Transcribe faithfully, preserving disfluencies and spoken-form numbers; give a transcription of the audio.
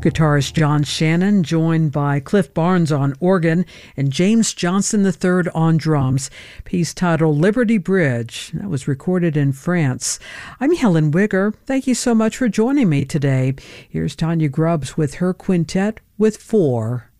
Guitarist John Shannon, joined by Cliff Barnes on organ and James Johnson the third on drums. Piece titled Liberty Bridge. That was recorded in France. I'm Helen Wigger. Thank you so much for joining me today. Here's Tanya Grubbs with her quintet with four.